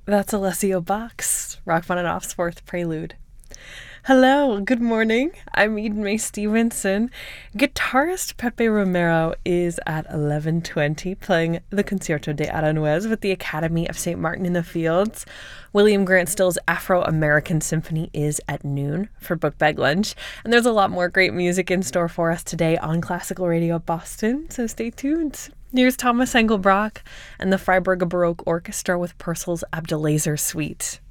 That's Alessio Bach's Rachmaninoff's Fourth Prelude. Hello, good morning. I'm Eden Mae Stevenson. Guitarist Pepe Romero is at 11:20 playing the Concerto de Aranjuez with the Academy of St. Martin in the Fields. William Grant Still's Afro-American Symphony is at noon for Book Bag Lunch. And there's a lot more great music in store for us today on Classical Radio Boston, so stay tuned. Here's Thomas Engelbrock and the Freiburger Baroque Orchestra with Purcell's Abdelazer Suite.